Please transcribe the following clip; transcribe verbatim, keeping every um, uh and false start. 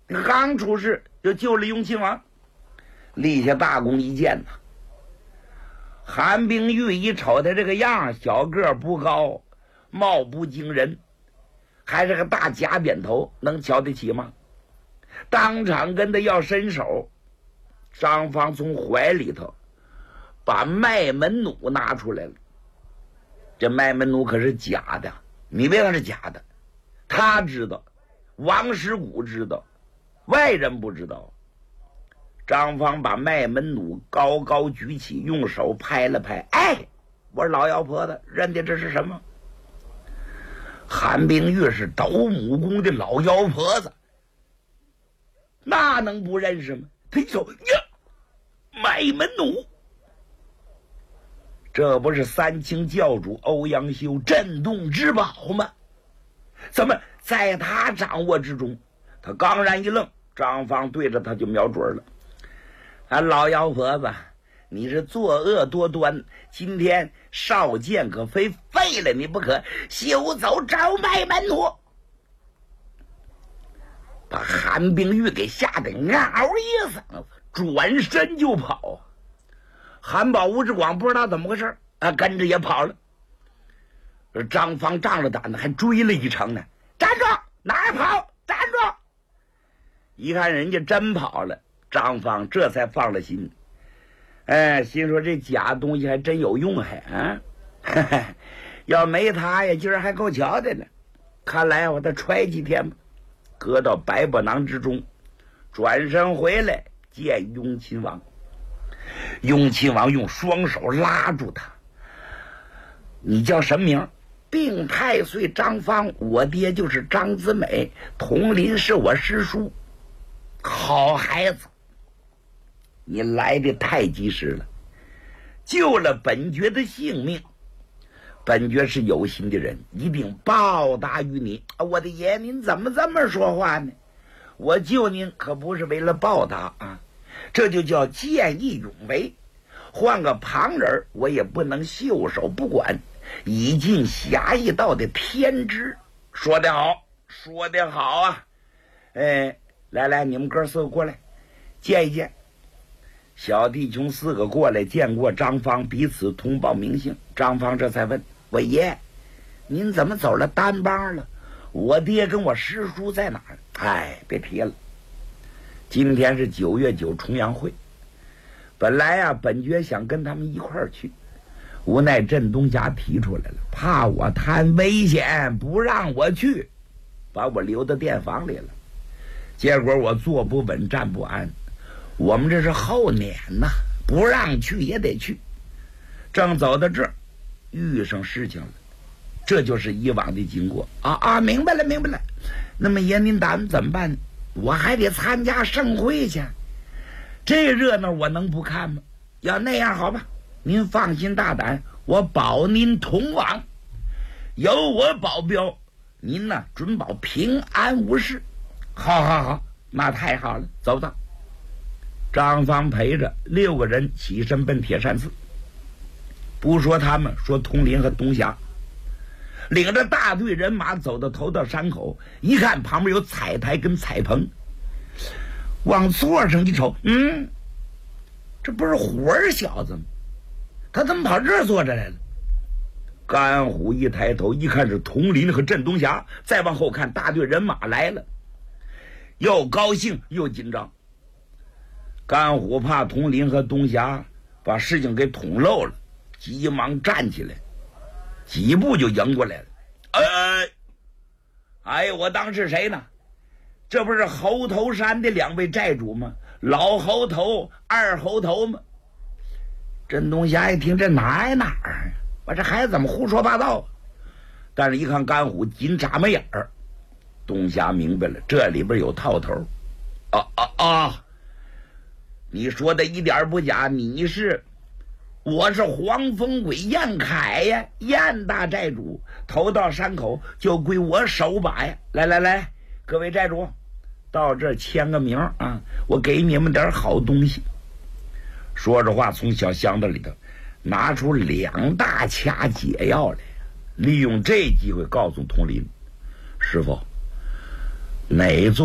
刚出事就救了雍亲王，立下大功一件呐。韩冰玉一瞅他这个样，小个不高，貌不惊人，还是个大假扁头，能瞧得起吗？当场跟他要伸手。张芳从怀里头把麦门弩拿出来了。这麦门弩可是假的，你别看是假的，他知道，王师古知道，外人不知道。张芳把麦门弩高高举起，用手拍了拍，哎，我说老妖婆子，认得这是什么？韩冰玉是斗母宫的老妖婆子，那能不认识吗？他一手呀，麦门弩，这不是三清教主欧阳修镇洞之宝吗？怎么在他掌握之中？他刚然一愣，张芳对着他就瞄准了。啊，老妖婆子，你是作恶多端，今天少剑可非废了你不可，休走找麦门弩！把韩冰玉给吓得嗷一嗓子，转身就跑。韩宝、吴志广不知道怎么回事啊，跟着也跑了。张芳仗着胆子还追了一程呢，站住！哪儿跑？站住！一看人家真跑了，张芳这才放了心。哎，心说这假东西还真有用，还啊，呵呵，要没他呀，今儿还够瞧的呢。看来我得揣几天吧，搁到百宝囊之中，转身回来见雍亲王。雍亲王用双手拉住他，你叫什么名？并太岁张芳，我爹就是张子美，佟林是我师叔。好孩子，你来的太及时了，救了本爵的性命。本爵是有心的人，一定报答于你。我的爷，您怎么这么说话呢？我救您可不是为了报答啊，这就叫见义勇为。换个旁人，我也不能袖手不管，以尽侠义道的天职。说得好，说得好啊！哎，来来，你们哥四个过来见一见。小弟兄四个过来见过张芳，彼此通报名姓。张芳这才问我爷，您怎么走了单帮了？我爹跟我师叔在哪儿？哎，别提了，今天是九月九重阳会，本来啊本爵想跟他们一块儿去，无奈镇东侠提出来了，怕我贪危险不让我去，把我留到店房里了。结果我坐不稳站不安，我们这是后撵呐，不让去也得去。正走到这儿遇上事情了，这就是以往的经过啊啊！明白了明白了。那么爷您打算怎么办呢？我还得参加盛会去，这热闹我能不看吗？要那样好吧，您放心大胆，我保您同往，有我保镖，您呢准保平安无事。好好好，那太好了，走走。张芳陪着六个人起身奔铁扇寺，不说他们，说佟林和东霞，领着大队人马走到头道山口，一看旁边有彩台跟彩棚，往座上一瞅，嗯，这不是虎儿小子吗？他怎么跑这儿坐着来了？甘虎一抬头一看是佟林和镇东霞，再往后看大队人马来了，又高兴又紧张。甘虎怕佟林和东霞把事情给捅漏了，急忙站起来，几步就迎过来了。哎，哎，我当是谁呢？这不是猴头山的两位寨主吗？老猴头、二猴头吗？镇东霞一听，这哪儿哪儿？我这孩子怎么胡说八道？但是一看甘虎紧眨眉眼儿，东霞明白了，这里边有套头。啊啊啊！你说的一点不假，你是我是黄风鬼燕凯呀，燕大寨主，头到山口就归我手把呀。来来来，各位寨主到这儿签个名啊，我给你们点好东西。说着话，从小箱子里头拿出两大卡解药来，利用这机会告诉佟林师傅，哪座